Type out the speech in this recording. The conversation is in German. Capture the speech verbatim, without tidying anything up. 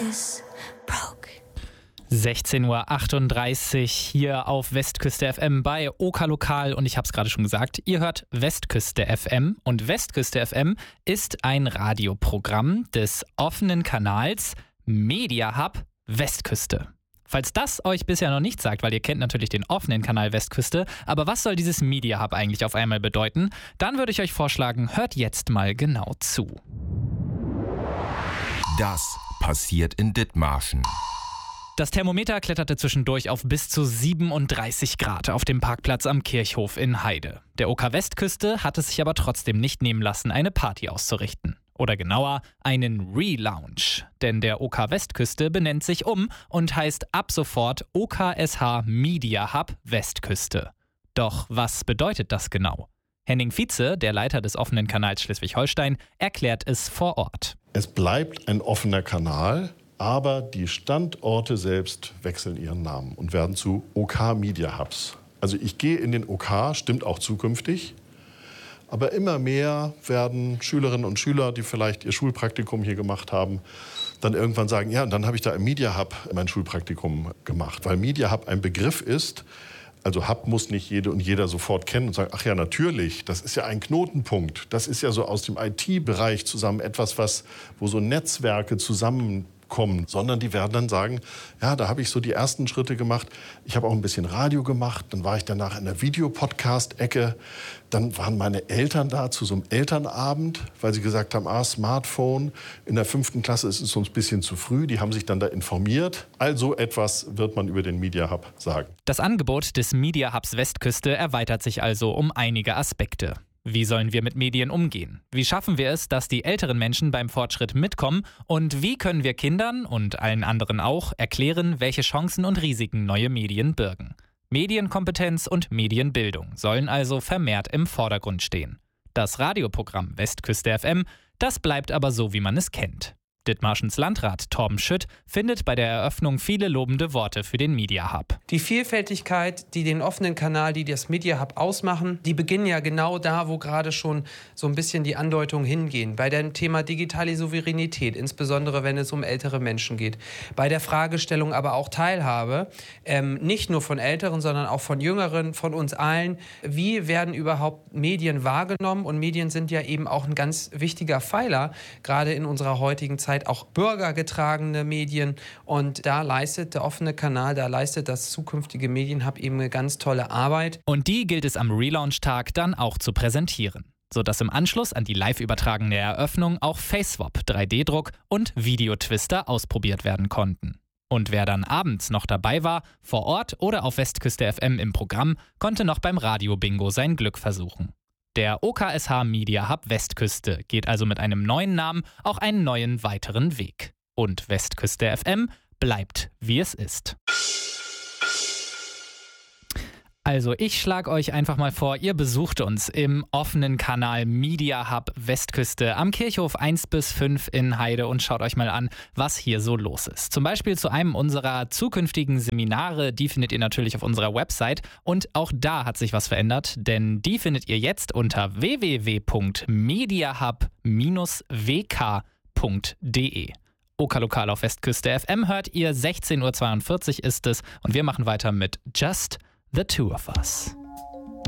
was broke. sechzehn Uhr achtunddreißig hier auf Westküste F M bei Oka Lokal und ich habe es gerade schon gesagt, ihr hört Westküste F M und Westküste F M ist ein Radioprogramm des offenen Kanals Media Hub Westküste. Falls das euch bisher noch nicht sagt, weil ihr kennt natürlich den offenen Kanal Westküste, aber was soll dieses Media Hub eigentlich auf einmal bedeuten? Dann würde ich euch vorschlagen, hört jetzt mal genau zu. Das passiert in Dithmarschen. Das Thermometer kletterte zwischendurch auf bis zu siebenunddreißig Grad auf dem Parkplatz am Kirchhof in Heide. Der Oka Westküste hat es sich aber trotzdem nicht nehmen lassen, eine Party auszurichten. Oder genauer, einen Relaunch. Denn der Oka Westküste benennt sich um und heißt ab sofort O K S H Media Hub Westküste. Doch was bedeutet das genau? Henning Vietze, der Leiter des offenen Kanals Schleswig-Holstein, erklärt es vor Ort. Es bleibt ein offener Kanal, aber die Standorte selbst wechseln ihren Namen und werden zu O K Media Hubs. Also ich gehe in den O K, stimmt auch zukünftig. Aber immer mehr werden Schülerinnen und Schüler, die vielleicht ihr Schulpraktikum hier gemacht haben, dann irgendwann sagen, ja, und dann habe ich da im Media Hub mein Schulpraktikum gemacht. Weil Media Hub ein Begriff ist, also Hub muss nicht jede und jeder sofort kennen und sagen, ach ja, natürlich, das ist ja ein Knotenpunkt. Das ist ja so aus dem I T-Bereich zusammen etwas, was, wo so Netzwerke zusammenkommen. Sondern die werden dann sagen, ja, da habe ich so die ersten Schritte gemacht. Ich habe auch ein bisschen Radio gemacht, dann war ich danach in der Videopodcast-Ecke. Dann waren meine Eltern da zu so einem Elternabend, weil sie gesagt haben, ah, Smartphone, in der fünften Klasse ist es uns ein bisschen zu früh. Die haben sich dann da informiert. Also etwas wird man über den Media Hub sagen. Das Angebot des Media Hubs Westküste erweitert sich also um einige Aspekte. Wie sollen wir mit Medien umgehen? Wie schaffen wir es, dass die älteren Menschen beim Fortschritt mitkommen? Und wie können wir Kindern und allen anderen auch erklären, welche Chancen und Risiken neue Medien birgen? Medienkompetenz und Medienbildung sollen also vermehrt im Vordergrund stehen. Das Radioprogramm Westküste F M, das bleibt aber so, wie man es kennt. Dithmarschens Landrat Torben Schütt findet bei der Eröffnung viele lobende Worte für den Media Hub. Die Vielfältigkeit, die den offenen Kanal, die das Media Hub ausmachen, die beginnen ja genau da, wo gerade schon so ein bisschen die Andeutungen hingehen. Bei dem Thema digitale Souveränität, insbesondere wenn es um ältere Menschen geht. Bei der Fragestellung aber auch Teilhabe, ähm, nicht nur von Älteren, sondern auch von Jüngeren, von uns allen. Wie werden überhaupt Medien wahrgenommen? Und Medien sind ja eben auch ein ganz wichtiger Pfeiler, gerade in unserer heutigen Zeit. Auch bürgergetragene Medien und da leistet der offene Kanal, da leistet das zukünftige Medienhub eben eine ganz tolle Arbeit. Und die gilt es am Relaunch-Tag dann auch zu präsentieren, sodass im Anschluss an die live übertragene Eröffnung auch FaceSwap, drei D Druck und Videotwister ausprobiert werden konnten. Und wer dann abends noch dabei war, vor Ort oder auf Westküste F M im Programm, konnte noch beim Radio-Bingo sein Glück versuchen. Der O K S H Media Hub Westküste geht also mit einem neuen Namen auch einen neuen weiteren Weg. Und Westküste F M bleibt, wie es ist. Also ich schlage euch einfach mal vor, ihr besucht uns im offenen Kanal Media Hub Westküste am Kirchhof eins bis fünf in Heide und schaut euch mal an, was hier so los ist. Zum Beispiel zu einem unserer zukünftigen Seminare, die findet ihr natürlich auf unserer Website und auch da hat sich was verändert, denn die findet ihr jetzt unter w w w punkt mediahub dash w k punkt d e. Oka Lokal auf Westküste F M hört ihr, sechzehn Uhr zweiundvierzig ist es und wir machen weiter mit Just the Two of Us.